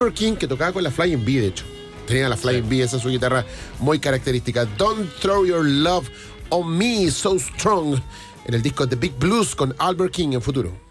Albert King, que tocaba con la Flying V, de hecho. Tenía la Flying V, esa es su guitarra muy característica. Don't Throw Your Love on Me So Strong, en el disco The Big Blues con Albert King en Futuro.